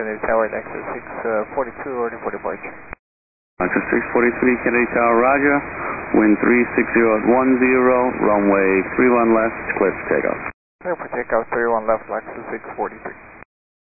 Kennedy Tower, Lexus 642, ready for departure. Lexus 643, Kennedy Tower, roger. Wind 360 at 10, runway 31 left, clear for takeoff. Clear for takeoff, 31 left, Lexus 643.